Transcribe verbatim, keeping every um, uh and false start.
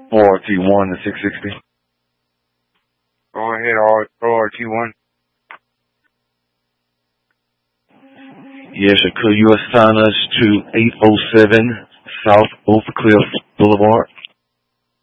O R T one to six sixty. Go ahead, O R T one. Yes, sir. Could you assign us to eight oh seven South Oak Cliff Boulevard?